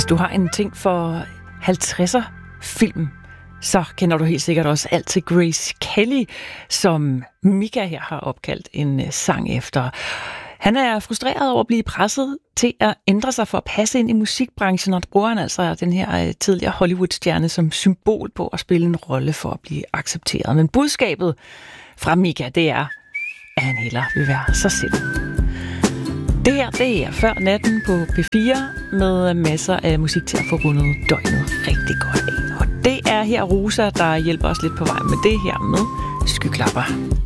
Hvis du har en ting for 50'er film, så kender du helt sikkert også alt til Grace Kelly, som Mika her har opkaldt en sang efter. Han er frustreret over at blive presset til at ændre sig for at passe ind i musikbranchen, og bruger han altså den her tidligere Hollywood-stjerne som symbol på at spille en rolle for at blive accepteret. Men budskabet fra Mika, det er, at han hellere vil være sig selv. Det her, det er Før natten på P4 med masser af musik til at få rundet døgnet rigtig godt af. Og det er her Rosa, der hjælper os lidt på vej med det her med skyklapper.